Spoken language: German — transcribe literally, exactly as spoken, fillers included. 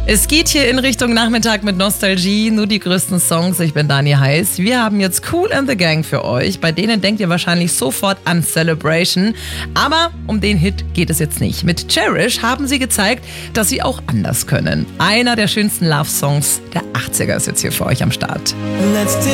Es geht hier in Richtung Nachmittag mit Nostalgie, nur die größten Songs. Ich bin Dani Heiß. Wir haben jetzt Kool and the Gang für euch. Bei denen denkt ihr wahrscheinlich sofort an Celebration. Aber um den Hit geht es jetzt nicht. Mit Cherish haben sie gezeigt, dass sie auch anders können. Einer der schönsten Love-Songs der achtziger ist jetzt hier für euch am Start. Let's